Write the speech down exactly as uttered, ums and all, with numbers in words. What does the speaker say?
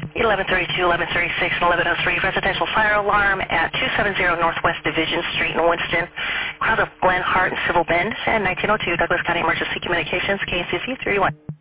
eleven thirty-two, eleven thirty-six, and eleven oh three, residential fire alarm at two seventy Northwest Division Street in Winston. Crowd of Glen Hart and Civil Bend, and nineteen oh two Douglas County Emergency Communications, K C C three one.